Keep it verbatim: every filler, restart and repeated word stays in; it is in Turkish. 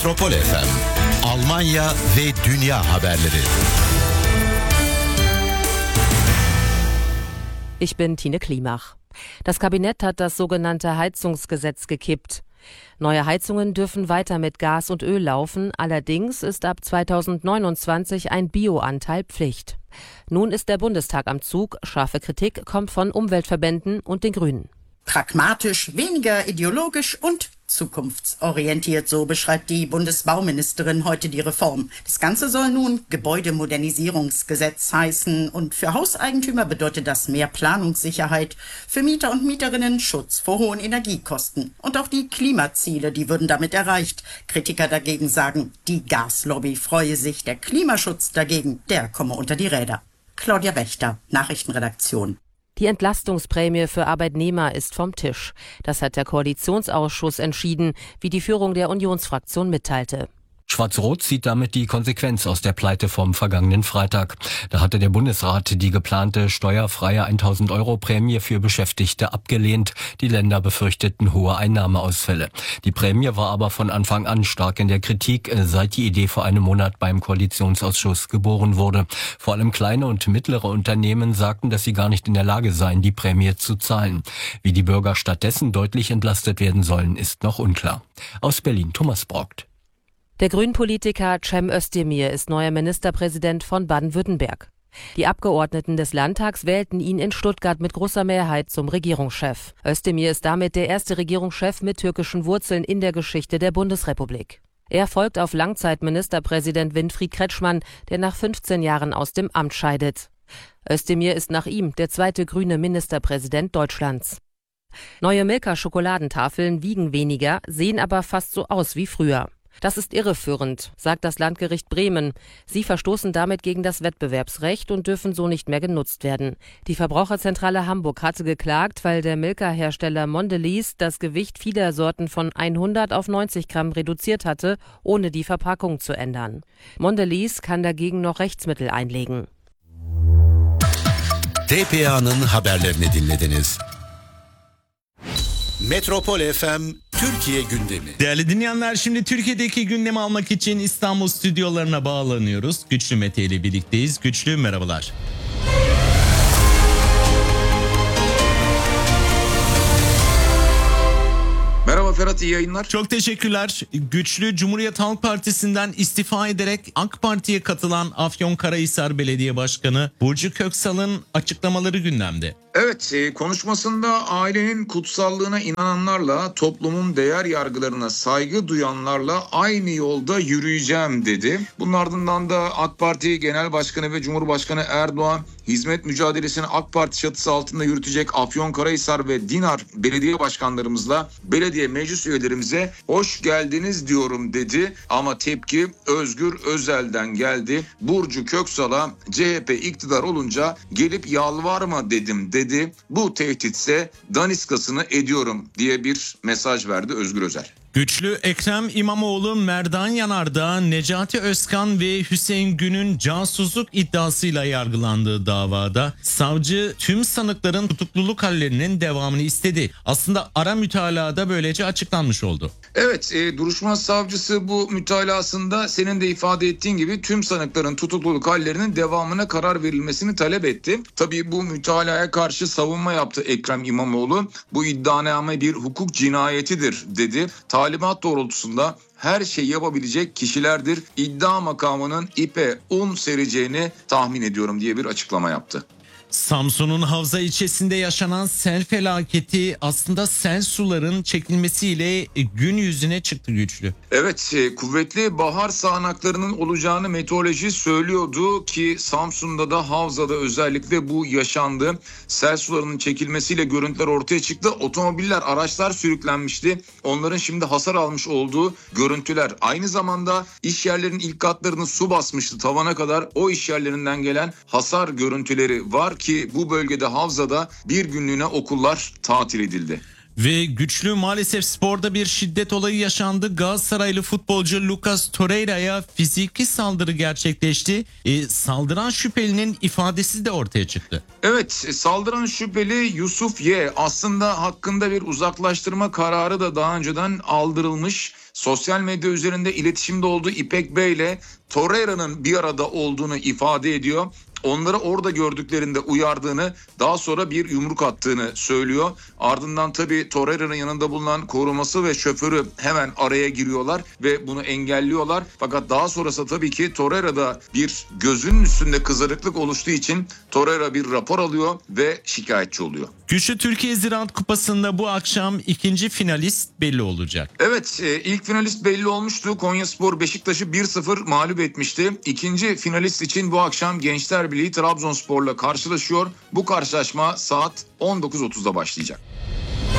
Metropol F M, Almanya ve dünya haberleri. Ich bin Tine Klimach. Das Kabinett hat das sogenannte Heizungsgesetz gekippt. Neue Heizungen dürfen weiter mit Gas und Öl laufen, allerdings ist ab zweitausendneunundzwanzig ein Bioanteil Pflicht. Nun ist der Bundestag am Zug, scharfe Kritik kommt von Umweltverbänden und den Grünen. Pragmatisch, weniger ideologisch und zukunftsorientiert, so beschreibt die Bundesbauministerin heute die Reform. Das Ganze soll nun Gebäudemodernisierungsgesetz heißen und für Hauseigentümer bedeutet das mehr Planungssicherheit, für Mieter und Mieterinnen Schutz vor hohen Energiekosten. Und auch die Klimaziele, die würden damit erreicht. Kritiker dagegen sagen, die Gaslobby freue sich, der Klimaschutz dagegen, der komme unter die Räder. Claudia Wächter, Nachrichtenredaktion. Die Entlastungsprämie für Arbeitnehmer ist vom Tisch. Das hat der Koalitionsausschuss entschieden, wie die Führung der Unionsfraktion mitteilte. Schwarz-Rot zieht damit die Konsequenz aus der Pleite vom vergangenen Freitag. Da hatte der Bundesrat die geplante steuerfreie tausend Euro Prämie für Beschäftigte abgelehnt. Die Länder befürchteten hohe Einnahmeausfälle. Die Prämie war aber von Anfang an stark in der Kritik, seit die Idee vor einem Monat beim Koalitionsausschuss geboren wurde. Vor allem kleine und mittlere Unternehmen sagten, dass sie gar nicht in der Lage seien, die Prämie zu zahlen. Wie die Bürger stattdessen deutlich entlastet werden sollen, ist noch unklar. Aus Berlin, Thomas Brockt. Der Grünen-Politiker Cem Özdemir ist neuer Ministerpräsident von Baden-Württemberg. Die Abgeordneten des Landtags wählten ihn in Stuttgart mit großer Mehrheit zum Regierungschef. Özdemir ist damit der erste Regierungschef mit türkischen Wurzeln in der Geschichte der Bundesrepublik. Er folgt auf Langzeitministerpräsident Winfried Kretschmann, der nach fünfzehn Jahren aus dem Amt scheidet. Özdemir ist nach ihm der zweite grüne Ministerpräsident Deutschlands. Neue Milka-Schokoladentafeln wiegen weniger, sehen aber fast so aus wie früher. Das ist irreführend, sagt das Landgericht Bremen. Sie verstoßen damit gegen das Wettbewerbsrecht und dürfen so nicht mehr genutzt werden. Die Verbraucherzentrale Hamburg hatte geklagt, weil der Milka-Hersteller Mondelez das Gewicht vieler Sorten von hundert auf neunzig Gramm reduziert hatte, ohne die Verpackung zu ändern. Mondelez kann dagegen noch Rechtsmittel einlegen. T P A'nın haberlerini dinlediniz. Metropol F M Türkiye gündemi. Değerli dinleyenler, şimdi Türkiye'deki gündemi almak için İstanbul stüdyolarına bağlanıyoruz. Güçlü Mete ile birlikteyiz. Güçlü, merhabalar. Merhaba Ferhat, iyi yayınlar. Çok teşekkürler. Güçlü, Cumhuriyet Halk Partisi'nden istifa ederek AK Parti'ye katılan Afyonkarahisar Belediye Başkanı Burcu Köksal'ın açıklamaları gündemde. Evet, e, konuşmasında ailenin kutsallığına inananlarla, toplumun değer yargılarına saygı duyanlarla aynı yolda yürüyeceğim dedi. Bunun ardından da AK Parti Genel Başkanı ve Cumhurbaşkanı Erdoğan hizmet mücadelesini AK Parti çatısı altında yürütecek Afyonkarahisar ve Dinar belediye başkanlarımızla belediye meclis üyelerimize hoş geldiniz diyorum dedi. Ama tepki Özgür Özel'den geldi. Burcu Köksal'a C H P iktidar olunca gelip yalvarma dedim dedi. Dedi. Bu tehditse daniskasını ediyorum diye bir mesaj verdi Özgür Özel. Güçlü, Ekrem İmamoğlu, Merdan Yanardağ, Necati Özkan ve Hüseyin Gün'ün casusluk iddiasıyla yargılandığı davada savcı tüm sanıkların tutukluluk hallerinin devamını istedi. Aslında ara mütalada böylece açıklanmış oldu. Evet, e, duruşma savcısı bu mütalasında senin de ifade ettiğin gibi tüm sanıkların tutukluluk hallerinin devamına karar verilmesini talep etti. Tabii bu mütalaya karşı savunma yaptı Ekrem İmamoğlu. Bu iddianame bir hukuk cinayetidir dedi. Talimat doğrultusunda her şeyi yapabilecek kişilerdir. İddia makamının ipe un sereceğini tahmin ediyorum diye bir açıklama yaptı. Samsun'un Havza ilçesinde yaşanan sel felaketi aslında sel suların çekilmesiyle gün yüzüne çıktı Güçlü. Evet, kuvvetli bahar sağanaklarının olacağını meteoroloji söylüyordu ki Samsun'da da Havza'da özellikle bu yaşandı. Sel sularının çekilmesiyle görüntüler ortaya çıktı. Otomobiller, araçlar sürüklenmişti. Onların şimdi hasar almış olduğu görüntüler. Aynı zamanda iş yerlerinin ilk katlarını su basmıştı tavana kadar. O iş yerlerinden gelen hasar görüntüleri var ki bu bölgede Havza'da bir günlüğüne okullar tatil edildi. Ve güçlü maalesef sporda bir şiddet olayı yaşandı. Galatasaraylı futbolcu Lucas Torreira'ya fiziki saldırı gerçekleşti. E, saldıran şüphelinin ifadesi de ortaya çıktı. Evet, saldıran şüpheli Yusuf Y. Aslında hakkında bir uzaklaştırma kararı da daha önceden aldırılmış. Sosyal medya üzerinde iletişimde olduğu İpek Bey ile Torreira'nın bir arada olduğunu ifade ediyor. Onları orada gördüklerinde uyardığını, daha sonra bir yumruk attığını söylüyor. Ardından tabii Torreira'nın yanında bulunan koruması ve şoförü hemen araya giriyorlar ve bunu engelliyorlar. Fakat daha sonrası tabii ki Torreira'da bir gözünün üstünde kızarıklık oluştuğu için Torreira bir rapor alıyor ve şikayetçi oluyor. Güçlü Türkiye Ziraat Kupası'nda bu akşam ikinci finalist belli olacak. Evet, ilk finalist belli olmuştu. Konyaspor Beşiktaş'ı bir sıfır mağlup etmişti. İkinci finalist için bu akşam Gençler Birliği Trabzonspor'la karşılaşıyor. Bu karşılaşma saat on dokuz otuzda başlayacak.